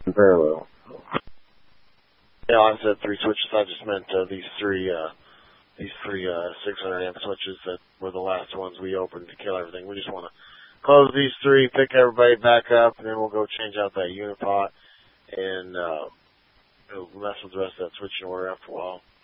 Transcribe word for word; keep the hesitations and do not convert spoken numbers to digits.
in parallel. Yeah, I said three switches. I just meant uh, these three, uh, these three uh, six hundred amp switches that were the last ones we opened to kill everything. We just want to close these three, pick everybody back up, and then we'll go change out that unipot and uh, mess with the rest of that switching order after a while.